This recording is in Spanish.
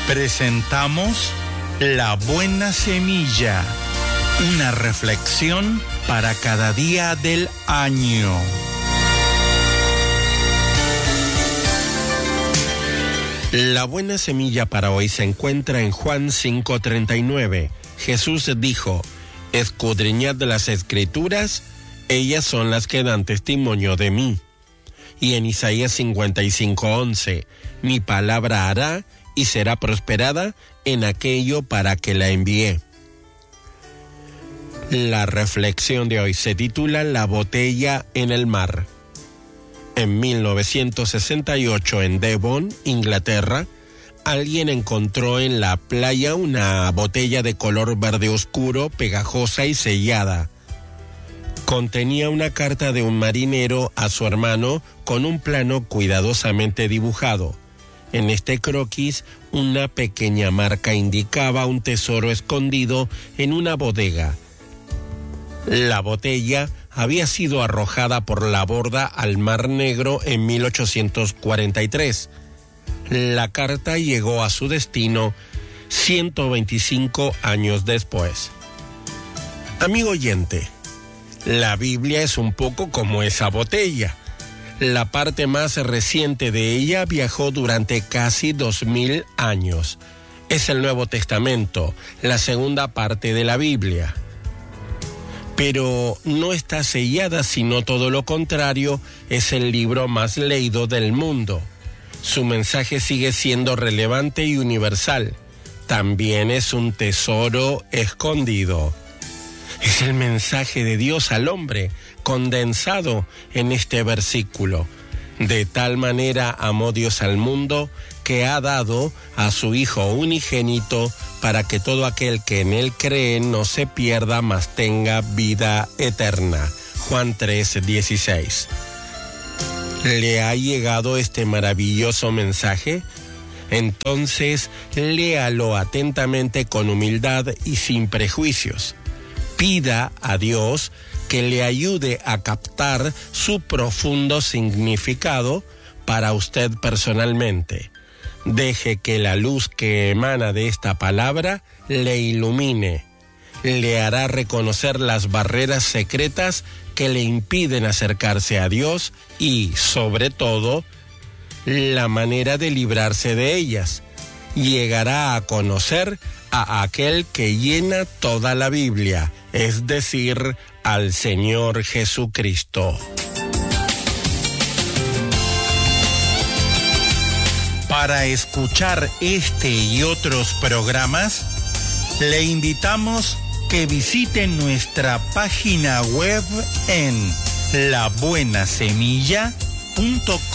Presentamos La Buena Semilla, una reflexión para cada día del año. La buena semilla para hoy se encuentra en Juan 5:39. Jesús dijo: escudriñad las Escrituras, ellas son las que dan testimonio de mí. Y en Isaías 55:11, mi palabra hará y será prosperada en aquello para que la envié. La reflexión de hoy se titula La botella en el mar. En 1968, en Devon, Inglaterra, alguien encontró en la playa una botella de color verde oscuro, pegajosa y sellada. Contenía una carta de un marinero a su hermano con un plano cuidadosamente dibujado. En este croquis, una pequeña marca indicaba un tesoro escondido en una bodega. La botella había sido arrojada por la borda al Mar Negro en 1843. La carta llegó a su destino 125 años después. Amigo oyente, la Biblia es un poco como esa botella. La parte más reciente de ella viajó durante casi 2000 años. Es el Nuevo Testamento, la segunda parte de la Biblia. Pero no está sellada, sino todo lo contrario, es el libro más leído del mundo. Su mensaje sigue siendo relevante y universal. También es un tesoro escondido. Es el mensaje de Dios al hombre, condensado en este versículo. De tal manera amó Dios al mundo, que ha dado a su Hijo unigénito, para que todo aquel que en él cree no se pierda, mas tenga vida eterna. Juan 3:16. ¿Le ha llegado este maravilloso mensaje? Entonces, léalo atentamente, con humildad y sin prejuicios. Pida a Dios que le ayude a captar su profundo significado para usted personalmente. Deje que la luz que emana de esta palabra le ilumine. Le hará reconocer las barreras secretas que le impiden acercarse a Dios y, sobre todo, la manera de librarse de ellas. Llegará a conocer a aquel que llena toda la Biblia, es decir, al Señor Jesucristo. Para escuchar este y otros programas, le invitamos que visite nuestra página web en labuenasemilla.com.